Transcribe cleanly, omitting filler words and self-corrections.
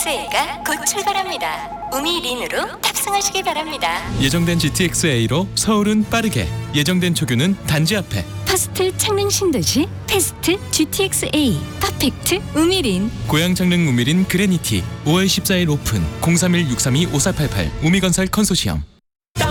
GTX-A가 곧 출발합니다. 우미린으로 탑승하시기 바랍니다. 예정된 GTX-A로 서울은 빠르게, 예정된 초규는 단지 앞에. 퍼스트 창릉 신도시 패스트 GTX-A 퍼펙트 우미린. 고양 창릉 우미린 그레니티 5월 14일 오픈. 031-632-5488 우미건설 컨소시엄.